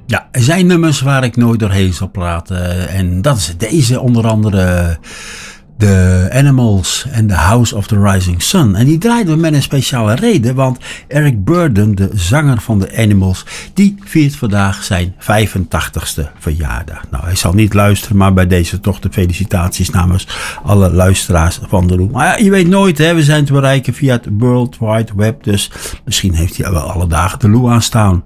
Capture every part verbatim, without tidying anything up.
Ja, er zijn nummers waar ik nooit doorheen zal praten. En dat is deze onder andere. The Animals en The House of the Rising Sun. En die draaiden we met een speciale reden, want Eric Burdon, de zanger van The Animals, die viert vandaag zijn vijfentachtigste verjaardag. Nou, hij zal niet luisteren, maar bij deze toch de felicitaties namens alle luisteraars van de Lou. Maar ja, je weet nooit, hè, we zijn te bereiken via het World Wide Web, dus misschien heeft hij wel alle dagen de Lou aanstaan.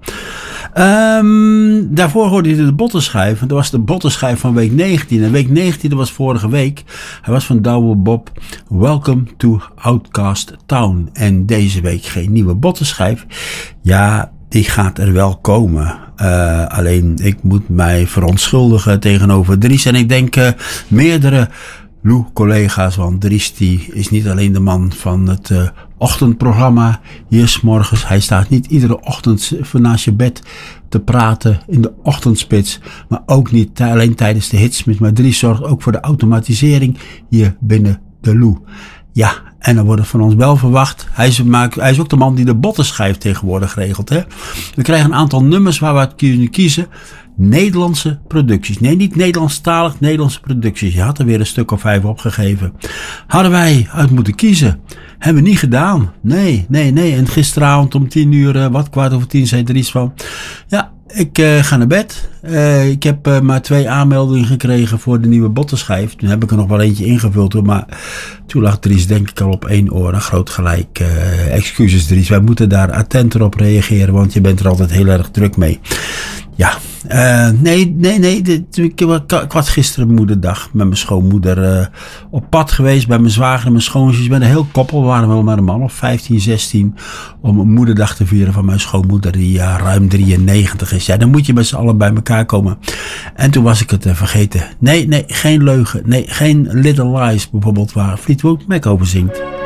Um, daarvoor hoorde je de bottenschijf, en dat was de bottenschijf van week negentien. En week negentien, dat was vorige week. Hij was van Douwe Bob, Welcome to Outcast Town. En deze week geen nieuwe bottenschijf. Ja, die gaat er wel komen. Uh, alleen ik moet mij verontschuldigen tegenover Dries. En ik denk uh, meerdere Lou-collega's, want Dries die is niet alleen de man van het uh, ochtendprogramma hier 's morgens. Hij staat niet iedere ochtend naast je bed te praten in de ochtendspits, maar ook niet alleen tijdens de hitsmith. Maar Dries zorgt ook voor de automatisering hier binnen de Lou. Ja, en dan wordt het van ons wel verwacht. Hij is, maakt, hij is ook de man die de bottenschijf tegenwoordig regelt. Hè? We krijgen een aantal nummers waar we uit kunnen kiezen. Nederlandse producties. Nee, niet Nederlandstalig, Nederlandse producties. Je had er weer een stuk of vijf opgegeven. Hadden wij uit moeten kiezen. Hebben we niet gedaan. Nee, nee, nee. En gisteravond om tien uur, wat kwart over tien, zei Dries van, ja, ik uh, ga naar bed. Uh, ik heb uh, maar twee aanmeldingen gekregen voor de nieuwe bottenschijf. Toen heb ik er nog wel eentje ingevuld hoor. Maar toen lag Dries denk ik al op één oor. Een groot gelijk. Uh, excuses Dries. Wij moeten daar attenter op reageren. Want je bent er altijd heel erg druk mee. Ja. Uh, nee, nee, nee. Dit, ik, ik was gisteren moederdag met mijn schoonmoeder uh, op pad geweest. Bij mijn zwager en mijn schoonzus. Met een heel koppel. We waren wel met een man of vijftien, zestien. Om een moederdag te vieren van mijn schoonmoeder. Die uh, ruim drieënnegentig is. Ja, dan moet je met z'n allen bij elkaar komen. En toen was ik het uh, vergeten. Nee, nee, geen leugen. Nee, geen Little Lies bijvoorbeeld waar Fleetwood Mac over zingt.